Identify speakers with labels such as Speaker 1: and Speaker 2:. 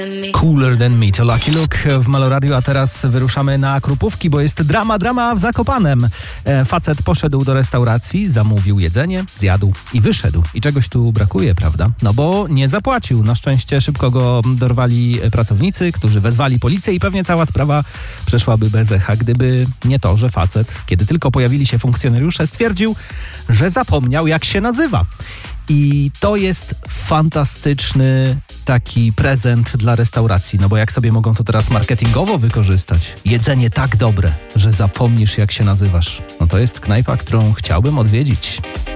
Speaker 1: Cooler Than Me to Lucky Luke w Meloradio, a teraz wyruszamy na Krupówki, bo jest drama w Zakopanem. Facet poszedł do restauracji, zamówił jedzenie, zjadł i wyszedł. I czegoś tu brakuje, prawda? No bo nie zapłacił. Na szczęście szybko go dorwali pracownicy, którzy wezwali policję i pewnie cała sprawa przeszłaby bez echa, gdyby nie to, że facet, kiedy tylko pojawili się funkcjonariusze, stwierdził, że zapomniał, jak się nazywa. I to jest fantastyczny taki prezent dla restauracji, no bo jak sobie mogą to teraz marketingowo wykorzystać? Jedzenie tak dobre, że zapomnisz, jak się nazywasz. No to jest knajpa, którą chciałbym odwiedzić.